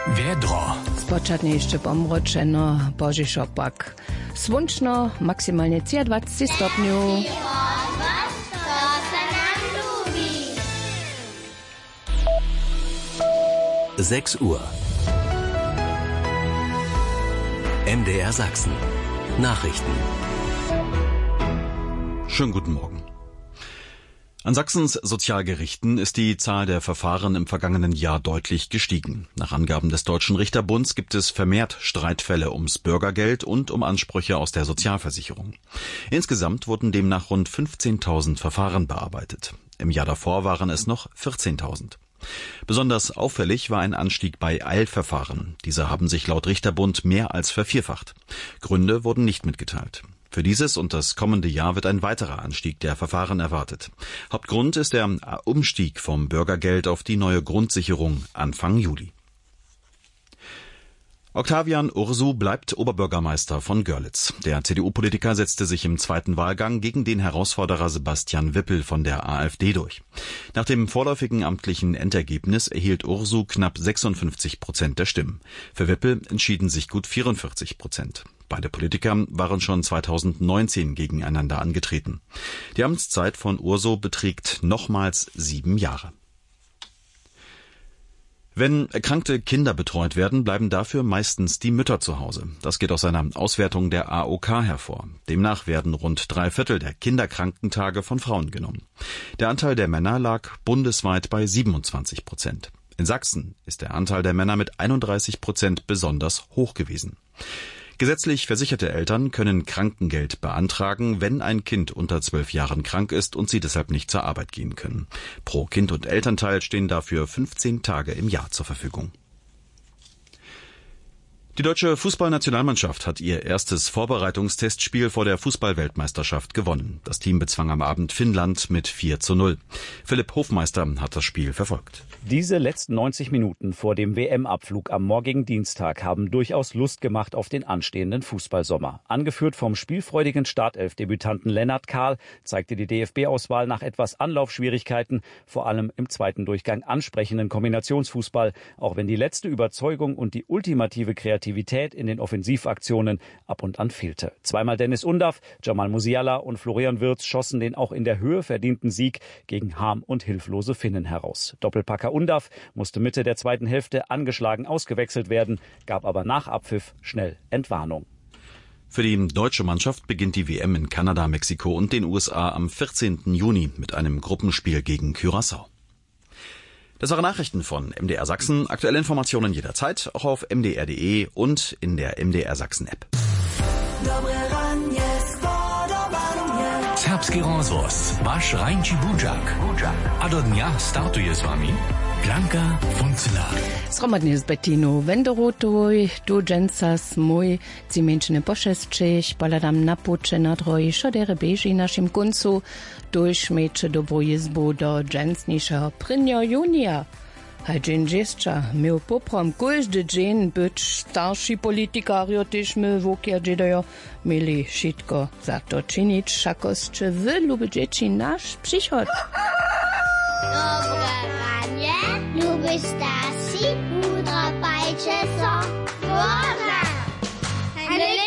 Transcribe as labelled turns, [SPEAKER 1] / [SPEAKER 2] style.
[SPEAKER 1] Wiedro.
[SPEAKER 2] Spočatnie jeszcze pomroczeno, Bożyszo pak. Słončno, maksymalnie 23 stopniu.
[SPEAKER 1] 6 Uhr. MDR Sachsen. Nachrichten.
[SPEAKER 3] Schönen guten Morgen. An Sachsens Sozialgerichten ist die Zahl der Verfahren im vergangenen Jahr deutlich gestiegen. Nach Angaben des Deutschen Richterbunds gibt es vermehrt Streitfälle ums Bürgergeld und um Ansprüche aus der Sozialversicherung. Insgesamt wurden demnach rund 15.000 Verfahren bearbeitet. Im Jahr davor waren es noch 14.000. Besonders auffällig war ein Anstieg bei Eilverfahren. Diese haben sich laut Richterbund mehr als vervierfacht. Gründe wurden nicht mitgeteilt. Für dieses und das kommende Jahr wird ein weiterer Anstieg der Verfahren erwartet. Hauptgrund ist der Umstieg vom Bürgergeld auf die neue Grundsicherung Anfang Juli. Octavian Ursu bleibt Oberbürgermeister von Görlitz. Der CDU-Politiker setzte sich im zweiten Wahlgang gegen den Herausforderer Sebastian Wippel von der AfD durch. Nach dem vorläufigen amtlichen Endergebnis erhielt Ursu knapp 56% der Stimmen. Für Wippel entschieden sich gut 44%. Beide Politiker waren schon 2019 gegeneinander angetreten. Die Amtszeit von Ursu beträgt nochmals 7 Jahre. Wenn erkrankte Kinder betreut werden, bleiben dafür meistens die Mütter zu Hause. Das geht aus einer Auswertung der AOK hervor. Demnach werden rund 3/4 der Kinderkrankentage von Frauen genommen. Der Anteil der Männer lag bundesweit bei 27%. In Sachsen ist der Anteil der Männer mit 31% besonders hoch gewesen. Gesetzlich versicherte Eltern können Krankengeld beantragen, wenn ein Kind unter 12 Jahren krank ist und sie deshalb nicht zur Arbeit gehen können. Pro Kind und Elternteil stehen dafür 15 Tage im Jahr zur Verfügung. Die deutsche Fußballnationalmannschaft hat ihr erstes Vorbereitungstestspiel vor der Fußballweltmeisterschaft gewonnen. Das Team bezwang am Abend Finnland mit 4:0. Philipp Hofmeister hat das Spiel verfolgt.
[SPEAKER 4] Diese letzten 90 Minuten vor dem WM-Abflug am morgigen Dienstag haben durchaus Lust gemacht auf den anstehenden Fußballsommer. Angeführt vom spielfreudigen Startelf-Debütanten Lennart Kahl zeigte die DFB-Auswahl nach etwas Anlaufschwierigkeiten, vor allem im zweiten Durchgang ansprechenden Kombinationsfußball, auch wenn die letzte Überzeugung und die ultimative Kreativität in den Offensivaktionen ab und an fehlte. Zweimal Dennis Undaff, Jamal Musiala und Florian Wirtz schossen den auch in der Höhe verdienten Sieg gegen Harm und hilflose Finnen heraus. Doppelpacker Undaff musste Mitte der zweiten Hälfte angeschlagen ausgewechselt werden, gab aber nach Abpfiff schnell Entwarnung.
[SPEAKER 3] Für die deutsche Mannschaft beginnt die WM in Kanada, Mexiko und den USA am 14. Juni mit einem Gruppenspiel gegen Curaçao. Das waren Nachrichten von MDR Sachsen. Aktuelle Informationen jederzeit, auch auf mdr.de und in der MDR Sachsen App.
[SPEAKER 1] Serbski rozvoz, vaš Rajnči Budžak. A do dňa startuje s vami Blanka Funcelar.
[SPEAKER 2] Sromadnie z Bettino Wenderotuj, du Jensas mój, cimenčne pošestčeš, poladam na puče na droj, šodere beži našim kuncu, dojšmeče dobro jezbo do dżensniša prinjo junija. Haj dżen dżesča, miał poprom każdy dżen być starszy politikario, też my wokia dżedojo mieli wszystko za to czynić, szakos czy wy lubicie nasz przychód.
[SPEAKER 5] Dobre ranie, lubisz Stasi, mudra bajcze so.